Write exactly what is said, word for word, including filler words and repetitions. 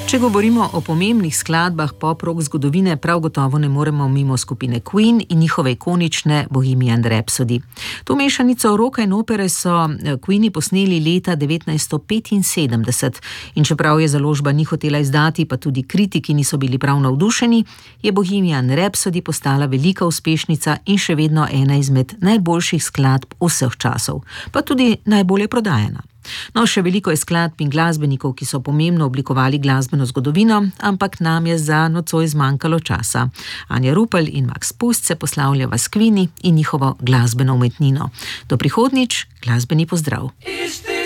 Če govorimo o pomembnih skladbah pop-rock zgodovine, prav gotovo ne moremo mimo skupine Queen in njihove ikonične Bohemian Rhapsody. To mešanico roka in opere so Queeni posneli leta devetnajststo petinsedemdeset in čeprav je založba ni hotela izdati, pa tudi kritiki niso bili prav navdušeni, je Bohemian Rhapsody postala velika uspešnica in še vedno ena izmed najboljših skladb vseh časov, pa tudi najbolje prodajana. No, še veliko je skladb in glasbenikov, ki so pomembno oblikovali glasbeno zgodovino, ampak nam je za nocoj zmanjkalo časa. Anja Rupel in Max Pust se poslavljava s Queeni in njihovo glasbeno umetnino. Do prihodnjič, glasbeni pozdrav.